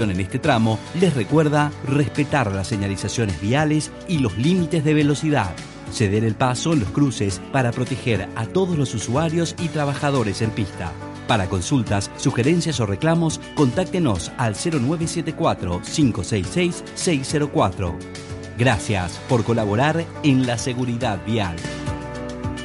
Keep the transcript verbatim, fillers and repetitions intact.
En este tramo les recuerda respetar las señalizaciones viales y los límites de velocidad. Ceder el paso en los cruces para proteger a todos los usuarios y trabajadores en pista. Para consultas, sugerencias o reclamos, contáctenos al cero nueve siete cuatro, cinco seis seis, seis cero cuatro. Gracias por colaborar en la seguridad vial.